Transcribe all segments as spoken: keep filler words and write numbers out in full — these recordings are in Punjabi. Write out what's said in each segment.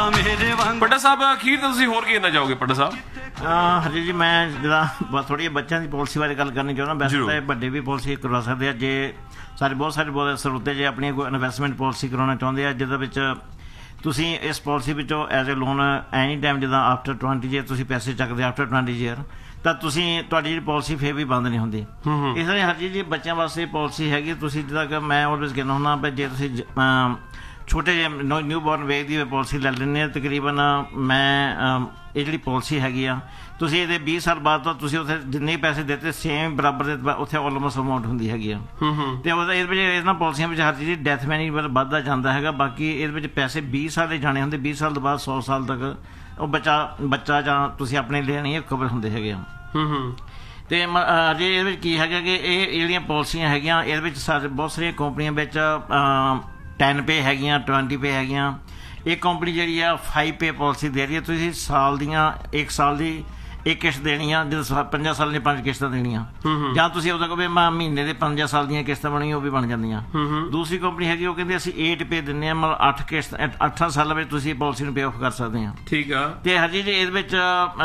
ਮੇਰੇ ਵਾਂਗ। ਪੱਡਾ ਸਾਹਿਬ ਅਖੀਰ ਤਾਂ ਤੁਸੀਂ ਹੋਰ ਕੀ ਕਹਿਣਾ ਚਾਹੋਗੇ ਪੱਡਾ ਸਾਹਿਬ? ਹਜੇ ਜੀ ਮੈਂ ਜਿੱਦਾਂ ਥੋੜ੍ਹੀ ਜਿਹੀ ਬੱਚਿਆਂ ਦੀ ਪਾਲਿਸੀ ਬਾਰੇ ਗੱਲ ਕਰਨੀ ਚਾਹੁੰਦਾ। ਵੈਸੇ ਤਾਂ ਵੱਡੇ ਵੀ ਪਾਲਿਸੀ ਕਰਵਾ ਸਕਦੇ ਆ ਜੇ ਸਾਰੇ ਬਹੁਤ ਸਾਰੇ ਬਹੁਤ ਸਰੋਤੇ ਜੇ ਆਪਣੀ ਕੋਈ ਇਨਵੈਸਟਮੈਂਟ ਪਾਲਿਸੀ ਕਰਾਉਣਾ ਚਾਹੁੰਦੇ ਆ ਜਿਹਦੇ ਵਿੱਚ ਤੁਸੀਂ ਇਸ ਪਾਲਿਸੀ ਵਿੱਚੋਂ as a loan any time ਜਿੱਦਾਂ ਆਫਟਰ ਟਵੈਂਟੀ ਈਅਰ ਤੁਸੀਂ ਪੈਸੇ ਚੱਕਦੇ ਆਫਟਰ ਟਵੈਂਟੀ ਈਅਰ ਤਾਂ ਤੁਸੀਂ ਤੁਹਾਡੀ ਜਿਹੜੀ ਪਾਲਿਸੀ ਫੇਰ ਵੀ ਬੰਦ ਨਹੀਂ ਹੁੰਦੀ। ਇਸ ਲਈ ਹਰ ਚੀਜ਼ ਜੀ ਬੱਚਿਆਂ ਵਾਸਤੇ ਪਾਲਿਸੀ ਹੈਗੀ। ਤੁਸੀਂ ਜਿੱਦਾਂ ਕਿ ਮੈਂ ਆਲਵੇਜ਼ ਕਹਿੰਦਾ ਹੁੰਦਾ ਵੀ ਜੇ ਤੁਸੀਂ ਛੋਟੇ ਜਿਹੇ ਨਿਊ ਬੋਰਨ ਵੇਗ ਦੀ ਪਾਲਿਸੀ ਲੈ ਲੈਂਦੇ ਹਾਂ ਤਕਰੀਬਨ ਮੈਂ ਇਹ ਜਿਹੜੀ ਪਾਲਿਸੀ ਹੈਗੀ ਆ ਤੁਸੀਂ ਇਹਦੇ ਵੀਹ ਸਾਲ ਬਾਅਦ ਤੋਂ ਤੁਸੀਂ ਉੱਥੇ ਜਿੰਨੇ ਪੈਸੇ ਦਿੱਤੇ ਸੇਮ ਬਰਾਬਰ ਦੇ ਉੱਥੇ ਆਲਮੋਸਟ ਅਮਾਊਂਟ ਹੁੰਦੀ ਹੈਗੀ ਆ। ਅਤੇ ਉਹਦਾ ਇਹਦੇ ਵਿੱਚ ਇਹਨਾਂ ਪਾਲਿਸੀਆਂ ਵਿੱਚ ਹਰ ਚੀਜ਼ ਡੈਥ ਬੈਨੀਫਿਟ ਵੱਧਦਾ ਜਾਂਦਾ ਹੈਗਾ। ਬਾਕੀ ਇਹਦੇ ਵਿੱਚ ਪੈਸੇ ਵੀਹ ਸਾਲ ਦੇ ਜਾਣੇ ਹੁੰਦੇ ਵੀਹ ਸਾਲ ਤੋਂ ਬਾਅਦ ਸੌ ਸਾਲ ਤੱਕ ਉਹ ਬੱਚਾ ਬੱਚਾ ਜਾਂ ਤੁਸੀਂ ਆਪਣੇ ਲਈ ਨਹੀਂ ਕਵਰ ਹੁੰਦੇ ਹੈਗੇ ਆ। ਅਤੇ ਅਜੇ ਇਹਦੇ ਵਿੱਚ ਕੀ ਹੈਗਾ ਕਿ ਇਹ ਜਿਹੜੀਆਂ ਪਾਲਿਸੀਆਂ ਹੈਗੀਆਂ ਇਹਦੇ ਵਿੱਚ ਸਾਰੇ ਬਹੁਤ ਸਾਰੀਆਂ ਕੰਪਨੀਆਂ ਵਿੱਚ ਟੈਨ ਪੇ ਹੈਗੀਆਂ ਟਵੈਂਟੀ ਪੇ ਹੈਗੀਆਂ। ਇਹ ਕੰਪਨੀ ਜਿਹੜੀ ਆ ਫਾਈਵ ਪੇ ਪਾਲਿਸੀ ਦੇ ਰਹੀ ਹੈ। ਤੁਸੀਂ ਸਾਲ ਦੀਆਂ ਇੱਕ ਸਾਲ ਦੀ ਇੱਕ ਕਿਸ਼ਤ ਦੇਣੀ ਆ ਜਦੋਂ ਪੰਜਾਂ ਸਾਲਾਂ ਦੀਆਂ ਪੰਜ ਕਿਸ਼ਤਾਂ ਦੇਣੀਆਂ ਜਾਂ ਤੁਸੀਂ ਉਹਦਾ ਕਹੋ ਮੈਂ ਮਹੀਨੇ ਦੇ ਪੰਜਾਂ ਸਾਲ ਦੀਆਂ ਕਿਸ਼ਤਾਂ ਬਣੀਆਂ ਉਹ ਵੀ ਬਣ ਜਾਂਦੀਆਂ। ਦੂਸਰੀ ਕੰਪਨੀ ਹੈਗੀ ਉਹ ਕਹਿੰਦੇ ਅਸੀਂ ਏਟ ਪੇ ਦਿੰਦੇ ਹਾਂ ਮਤਲਬ ਅੱਠ ਕਿਸ਼ਤ ਅੱਠਾਂ ਸਾਲਾਂ ਵਿੱਚ ਤੁਸੀਂ ਪਾਲਿਸੀ ਨੂੰ ਪੇ ਆਫ ਕਰ ਸਕਦੇ ਹਾਂ। ਠੀਕ ਆ। ਅਤੇ ਹਜੇ ਜੀ ਇਹਦੇ ਵਿੱਚ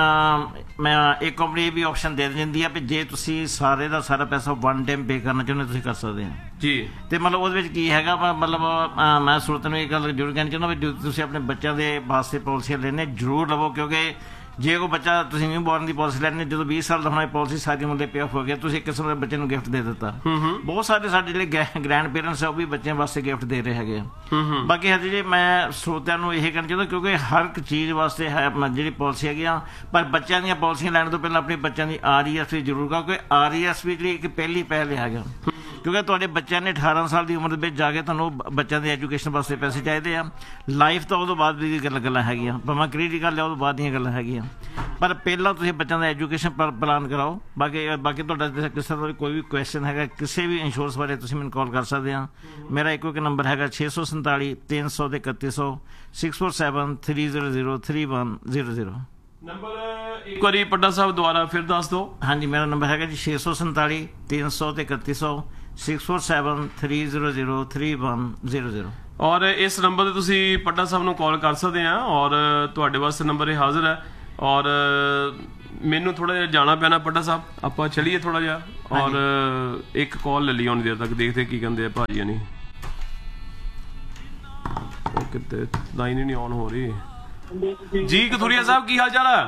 ਮੈਂ ਇੱਕ ਕੰਪਨੀ ਇਹ ਵੀ ਆਪਸ਼ਨ ਦੇ ਦਿੰਦੀ ਆ ਵੀ ਜੇ ਤੁਸੀਂ ਸਾਰੇ ਦਾ ਸਾਰਾ ਪੈਸਾ ਵਨ ਟਾਈਮ ਪੇ ਕਰਨਾ ਚਾਹੁੰਦੇ ਤੁਸੀਂ ਕਰ ਸਕਦੇ ਹੋ ਜੀ। ਅਤੇ ਮਤਲਬ ਉਹਦੇ ਵਿੱਚ ਕੀ ਹੈਗਾ ਮਤਲਬ ਮੈਂ ਸਰੋਤਿਆਂ ਨੂੰ ਇਹ ਗੱਲ ਜ਼ਰੂਰ ਕਹਿਣਾ ਚਾਹੁੰਦਾ ਵੀ ਤੁਸੀਂ ਆਪਣੇ ਬੱਚਿਆਂ ਦੇ ਵਾਸਤੇ ਪਾਲਿਸੀਆਂ ਲੈਣੇ ਜ਼ਰੂਰ ਲਵੋ ਕਿਉਂਕਿ ਜੇ ਕੋਈ ਬੱਚਾ ਤੁਸੀਂ ਨਿਊ ਬੋਰਨ ਦੀ ਪਾਲਿਸੀ ਲੈਂਦੇ ਜਦੋਂ ਵੀਹ ਸਾਲ ਦਾ ਹੋਣਾ ਪਾਲਿਸੀ ਸਾਰੀ ਉਮਰ ਦੇ ਪੇ ਆਫ ਹੋ ਗਿਆ ਤੁਸੀਂ ਇੱਕ ਕਿਸਮ ਦੇ ਬੱਚੇ ਨੂੰ ਗਿਫਟ ਦੇ ਦਿੱਤਾ। ਬਹੁਤ ਸਾਰੇ ਸਾਡੇ ਜਿਹੜੇ ਗ੍ਰੈਂਡ ਪੇਰੈਂਟਸ ਆ ਉਹ ਵੀ ਬੱਚਿਆਂ ਵਾਸਤੇ ਗਿਫਟ ਦੇ ਰਹੇ ਹੈਗੇ ਆ। ਬਾਕੀ ਹਜੇ ਜੇ ਮੈਂ ਸਰੋਤਿਆਂ ਨੂੰ ਇਹ ਕਹਿਣਾ ਚਾਹੁੰਦਾ ਕਿਉਂਕਿ ਹਰ ਇੱਕ ਚੀਜ਼ ਵਾਸਤੇ ਹੈ ਜਿਹੜੀ ਪਾਲਿਸੀ ਹੈਗੀ ਆ ਪਰ ਬੱਚਿਆਂ ਦੀਆਂ ਪਾਲਿਸੀਆਂ ਲੈਣ ਤੋਂ ਪਹਿਲਾਂ ਆਪਣੇ ਬੱਚਿਆਂ ਦੀ ਆਰ ਈ ਐਸ ਵੀ ਜ਼ਰੂਰ ਕਿਉਂਕਿ ਆਰ ਈ ਐਸ ਵੀ ਜਿਹੜੀ ਇੱਕ ਪਹਿਲੀ ਪਹਿਲ ਹੈਗਾ ਕਿਉਂਕਿ ਤੁਹਾਡੇ ਬੱਚਿਆਂ ਨੇ ਅਠਾਰਾਂ ਸਾਲ ਦੀ ਉਮਰ ਦੇ ਵਿੱਚ ਜਾ ਕੇ ਤੁਹਾਨੂੰ ਬੱਚਿਆਂ ਦੀ ਐਜੂਕੇਸ਼ਨ ਵਾਸਤੇ ਪੈਸੇ ਚਾਹੀਦੇ ਆ। ਲਾਈਫ ਤਾਂ ਉਦੋਂ ਬਾਅਦ ਦੀ ਗੱਲ ਗੱਲਾਂ ਹੈਗੀਆਂ ਭਾਵੇਂ ਕ੍ਰਿਟੀਕਲ ਉਦੋਂ ਬਾਅਦ ਦੀਆਂ ਗੱਲਾਂ ਹੈਗੀਆਂ ਪਰ ਪਹਿਲਾਂ ਤੁਸੀਂ ਬੱਚਿਆਂ ਦਾ ਐਜੂਕੇਸ਼ਨ ਪਲਾਨ ਕਰਾਓ। ਬਾਕੀ ਬਾਕੀ ਤੁਹਾਡਾ ਕਿਸੇ ਦਾ ਕੋਈ ਵੀ ਕੁਐਸਚਨ ਹੈਗਾ ਕਿਸੇ ਵੀ ਇੰਸ਼ੋਰੈਂਸ ਬਾਰੇ ਤੁਸੀਂ ਮੈਨੂੰ ਕਾਲ ਕਰ ਸਕਦੇ ਹਾਂ। ਮੇਰਾ ਇੱਕੋ ਇੱਕ ਨੰਬਰ ਹੈਗਾ ਛੇ ਸੌ ਸੰਤਾਲੀ ਤਿੰਨ ਸੌ ਅਤੇ ਇਕੱਤੀ ਸੌ six four seven three zero zero three one zero zero. Number ਇੱਕ ਵਾਰੀ ਪੱਡਾ ਸਾਹਿਬ ਦੁਬਾਰਾ ਫਿਰ ਦੱਸ ਦਿਓ। ਹਾਂਜੀ ਮੇਰਾ ਨੰਬਰ ਹੈਗਾ ਜੀ ਛੇ ਸੌ ਸੰਤਾਲੀ ਤਿੰਨ ਸੌ ਅਤੇ ਇਕੱਤੀ ਸੌ six four seven three zero zero three one zero zero. ਔਰ ਇਸ ਨੰਬਰ 'ਤੇ ਤੁਸੀਂ ਪੱਡਾ ਸਾਹਿਬ ਨੂੰ ਕਾਲ ਕਰ ਸਕਦੇ ਆ ਔਰ ਤੁਹਾਡੇ ਵਾਸਤੇ ਨੰਬਰ ਇਹ ਹਾਜ਼ਰ ਹੈ। ਔਰ ਮੈਨੂੰ ਥੋੜਾ ਜਿਹਾ ਜਾਣਾ ਪੈਣਾ ਪੱਡਾ ਸਾਹਿਬ ਆਪਾਂ ਚਲੀਏ ਥੋੜਾ ਜਿਹਾ ਔਰ ਇੱਕ ਕਾਲ ਲੈ ਲਈ ਹੁਣ ਦੇਰ ਤੱਕ ਦੇਖਦੇ ਕੀ ਕਹਿੰਦੇ ਆ ਭਾਜੀ ਨਹੀਂ ਕਿਤੇ ਲਾਈਨ ਹੀ ਨਹੀਂ ਆਨ ਹੋ ਰਹੀ ਜੀ। ਕਥੂਰੀਆ ਸਾਹਿਬ ਕੀ ਹਾਲ ਚਾਲ ਹੈ?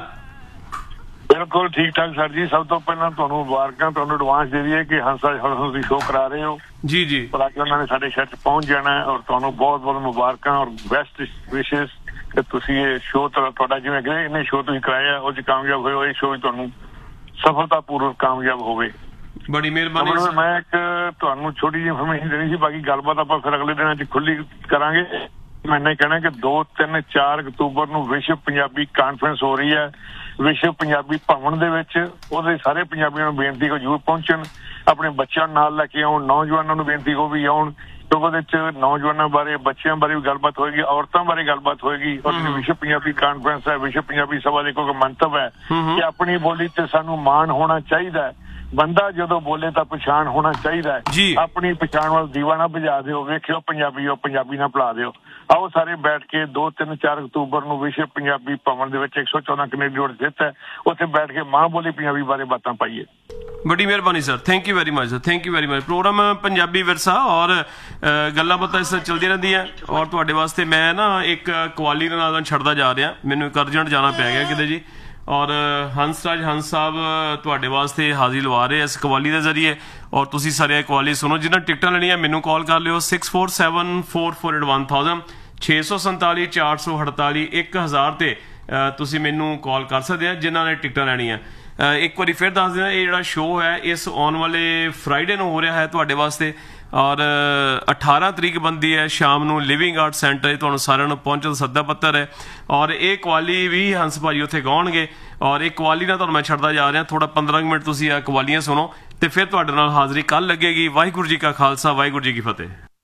ਬਿਲਕੁਲ ਠੀਕ ਠਾਕ ਸਰ ਜੀ। ਸਭ ਤੋਂ ਪਹਿਲਾਂ ਤੁਹਾਨੂੰ ਮੁਬਾਰਕਾਂ ਤੁਹਾਨੂੰ ਐਡਵਾਂਸ ਦੇ ਦਈਏ ਕਿ ਹੰਸਾ ਤੁਸੀਂ ਸ਼ੋਅ ਕਰਾ ਰਹੇ ਹੋ ਜੀ ਜੀ ਪਰ ਅੱਜ ਉਹਨਾਂ ਨੇ ਸਾਡੇ ਸ਼ਹਿਰ 'ਚ ਪਹੁੰਚ ਜਾਣਾ ਔਰ ਤੁਹਾਨੂੰ ਬਹੁਤ ਬਹੁਤ ਮੁਬਾਰਕਾਂ ਔਰ ਬੈਸਟ ਵਿਸ਼ੇਸ ਕਿ ਤੁਸੀਂ ਇਹ ਸ਼ੋਅ ਤੁਹਾਡਾ ਜਿਵੇਂ ਕਿ ਇਹਨੇ ਸ਼ੋਅ ਤੁਸੀਂ ਕਰਾਇਆ ਉਹ 'ਚ ਕਾਮਯਾਬ ਹੋਏ ਹੋ ਇਹ ਸ਼ੋਅ ਤੁਹਾਨੂੰ ਸਫਲਤਾ ਪੂਰਵਕ ਕਾਮਯਾਬ ਹੋਵੇ। ਬੜੀ ਮਿਹਰਬਾਨੀ। ਮੈਂ ਇੱਕ ਤੁਹਾਨੂੰ ਛੋਟੀ ਜਿਹੀ ਇਨਫੋਰਮੇਸ਼ਨ ਦੇਣੀ ਸੀ ਬਾਕੀ ਗੱਲਬਾਤ ਆਪਾਂ ਫਿਰ ਅਗਲੇ ਦਿਨਾਂ 'ਚ ਖੁੱਲੀ ਕਰਾਂਗੇ। ਮੈਂ ਇੰਨਾ ਕਹਿਣਾ ਕਿ ਦੋ ਤਿੰਨ ਚਾਰ ਅਕਤੂਬਰ ਨੂੰ ਵਿਸ਼ਵ ਪੰਜਾਬੀ ਕਾਨਫਰੰਸ ਹੋ ਰਹੀ ਹੈ ਵਿਸ਼ਵ ਪੰਜਾਬੀ ਭਵਨ ਦੇ ਵਿੱਚ। ਉਹਦੇ ਸਾਰੇ ਪੰਜਾਬੀਆਂ ਨੂੰ ਬੇਨਤੀ ਕੋ ਜ਼ਰੂਰ ਪਹੁੰਚਣ ਆਪਣੇ ਬੱਚਿਆਂ ਨਾਲ ਲੈ ਕੇ ਆਉਣ ਨੌਜਵਾਨਾਂ ਨੂੰ ਬੇਨਤੀ ਕੋ ਵੀ ਆਉਣ ਕਿਉਂਕਿ ਉਹਦੇ 'ਚ ਨੌਜਵਾਨਾਂ ਬਾਰੇ ਬੱਚਿਆਂ ਬਾਰੇ ਵੀ ਗੱਲਬਾਤ ਹੋਏਗੀ ਔਰਤਾਂ ਬਾਰੇ ਗੱਲਬਾਤ ਹੋਏਗੀ। ਔਰ ਵਿਸ਼ਵ ਪੰਜਾਬੀ ਕਾਨਫਰੰਸ ਹੈ ਵਿਸ਼ਵ ਪੰਜਾਬੀ ਸਭਾ ਦੇ ਕੋਈ ਮੰਤਵ ਹੈ ਕਿ ਆਪਣੀ ਬੋਲੀ ਤੇ ਸਾਨੂੰ ਮਾਣ ਹੋਣਾ ਚਾਹੀਦਾ ਹੈ। ਬੰਦਾ ਜਦੋਂ ਬੋਲੇ ਤਾਂ ਪਛਾਣ ਹੋਣਾ ਚਾਹੀਦਾ ਹੈ। ਆਪਣੀ ਪਛਾਣ ਵੱਲ ਦੀਵਾ ਨਾ ਬੁਝਾ ਦਿਓ ਵੇਖਿਓ ਪੰਜਾਬੀ ਉਹ ਪੰਜਾਬੀ ਨਾ ਭੁਲਾ ਦਿਓ। ਆਓ ਸਾਰੇ ਬੈਠ ਕੇ ਦੋ ਤਿੰਨ ਚਾਰ ਅਕਤੂਬਰ ਨੂੰ ਵਿਸ਼ਵ ਪੰਜਾਬੀ ਭਵਨ ਦੇ ਵਿੱਚ ਇੱਕ ਸੌ ਚੌਦਾਂ ਕੈਨੇਡੀ ਰੋਡ ਸਥਿਤ ਹੈ ਉੱਥੇ ਬੈਠ ਕੇ ਮਾਂ ਬੋਲੀ ਪੰਜਾਬੀ ਬਾਰੇ ਬਾਤਾਂ ਪਾਈਏ। ਬੜੀ ਮਿਹਰਬਾਨੀ sir thank you very much sir thank you very much. Programme Punjabi ਵਿਰਸਾ ਔਰ ਗੱਲਾਂ ਬਾਤਾਂ ਇਸ ਤਰ੍ਹਾਂ ਚੱਲਦੀਆਂ ਰਹਿੰਦੀਆਂ ਔਰ ਤੁਹਾਡੇ ਵਾਸਤੇ ਮੈਂ ਨਾ ਇੱਕ ਕਵਾਲੀ ਨਾਲ ਛੱਡਦਾ ਜਾ ਰਿਹਾ ਮੈਨੂੰ ਇੱਕ ਅਰਜੈਂਟ ਜਾਣਾ ਪੈ ਗਿਆ ਕਿਤੇ ਜੀ ਔਰ ਹੰਸਰਾਜ ਹੰਸ ਸਾਹਿਬ ਤੁਹਾਡੇ ਵਾਸਤੇ ਹਾਜ਼ਰੀ ਲਵਾ ਰਹੇ ਇਸ ਕਵਾਲੀ ਦੇ ਜ਼ਰੀਏ ਔਰ ਤੁਸੀਂ ਸਾਰੇ ਕਵਾਲੀ ਸੁਣੋ। ਜਿਹਨਾਂ ਟਿਕਟਾਂ ਲੈਣੀਆਂ ਮੈਨੂੰ ਕਾਲ ਕਰ ਲਿਓ six four seven four four eight one thousand ਛੇ ਸੌ ਸੰਤਾਲੀ ਚਾਰ ਸੌ ਅਠਤਾਲੀ ਇੱਕ ਹਜ਼ਾਰ 'ਤੇ ਤੁਸੀਂ ਮੈਨੂੰ ਕਾਲ ਕਰ ਸਕਦੇ ਆ ਜਿਨ੍ਹਾਂ ਨੇ ਟਿਕਟਾਂ ਲੈਣੀਆਂ। ਇੱਕ ਵਾਰੀ ਫਿਰ ਦੱਸ ਦੇਣਾ ਇਹ ਜਿਹੜਾ ਸ਼ੋਅ ਹੈ ਇਸ ਆਉਣ ਵਾਲੇ ਫਰਾਈਡੇ ਨੂੰ ਹੋ ਰਿਹਾ ਹੈ ਤੁਹਾਡੇ ਵਾਸਤੇ ਔਰ ਅਠਾਰਾਂ ਤਰੀਕ ਬਣਦੀ ਹੈ ਸ਼ਾਮ ਨੂੰ ਲਿਵਿੰਗ ਆਰਟ ਸੈਂਟਰ ਤੁਹਾਨੂੰ ਸਾਰਿਆਂ ਨੂੰ ਪਹੁੰਚਣ ਦਾ ਸੱਦਾ ਪੱਤਰ ਹੈ ਔਰ ਇਹ ਕਵਾਲੀ ਵੀ ਹੰਸ ਭਾਜੀ ਉੱਥੇ ਗਾਉਣਗੇ ਔਰ ਇਹ ਕਵਾਲੀ ਨਾਲ ਤੁਹਾਨੂੰ ਮੈਂ ਛੱਡਦਾ ਜਾ ਰਿਹਾ ਥੋੜਾ ਪੰਦਰਾਂ ਮਿੰਟ ਤੁਸੀਂ ਆ ਕਵਾਲੀਆਂ ਸੁਣੋ ਤੇ ਫਿਰ ਤੁਹਾਡੇ ਨਾਲ ਹਾਜ਼ਰੀ ਕੱਲ੍ਹ ਲੱਗੇਗੀ। ਵਾਹਿਗੁਰੂ ਜੀ ਕਾ ਖਾਲਸਾ ਵਾਹਿਗੁਰੂ ਜੀ ਕੀ ਫਤਿਹ।